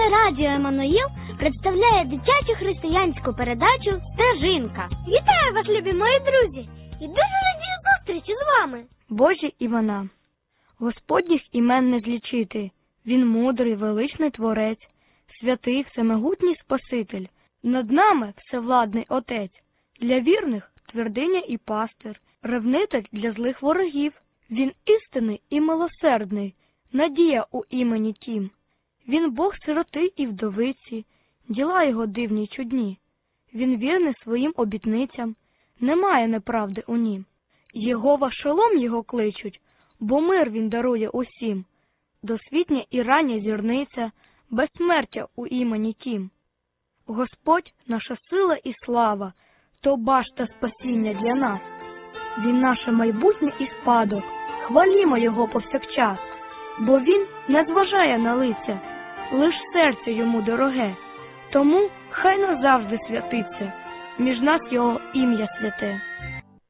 Радіо Еммануїл представляє дитячу християнську передачу «Стежинка». Вітаю вас, любі мої друзі! І дуже радію зустрічі з вами! Божі імена. Господніх імен не злічити. Він мудрий, величний Творець, святий, всемогутній Спаситель. Над нами всевладний Отець. Для вірних твердиня і пастир, ревнитель для злих ворогів. Він істинний і милосердний, надія у імені тім. Він Бог сироти і вдовиці, діла його дивні й чудні. Він вірний своїм обітницям, немає неправди у нім. Єгова шолом його кличуть, бо мир він дарує усім. Досвітня і рання зірниця, безсмертя у імені тім. Господь – наша сила і слава, то башта спасіння для нас. Він наше майбутнє і спадок, хвалімо його повсякчас, бо він не зважає на лиця, лиш серце йому дороге, тому хай назавжди святиться між нас його ім'я святе.